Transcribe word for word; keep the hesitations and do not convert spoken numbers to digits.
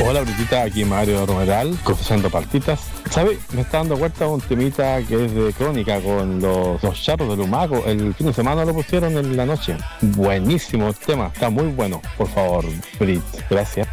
Hola, Britita, aquí Mario Romeral, confesando partitas. ¿Sabes? Me está dando cuenta un temita que es de crónica con los, los charros de Lumaco. El fin de semana lo pusieron en la noche. Buenísimo el tema, está muy bueno. Por favor, Brit, gracias.